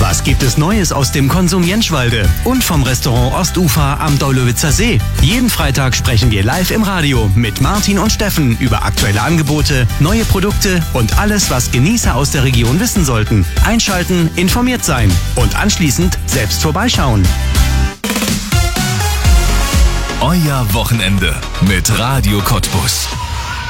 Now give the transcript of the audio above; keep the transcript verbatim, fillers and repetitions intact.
Was gibt es Neues aus dem Konsum Jentschwalde und vom Restaurant Ostufer am Daulowitzer See? Jeden Freitag sprechen wir live im Radio mit Martin und Steffen über aktuelle Angebote, neue Produkte und alles, was Genießer aus der Region wissen sollten. Einschalten, informiert sein und anschließend selbst vorbeischauen. Euer Wochenende mit Radio Cottbus.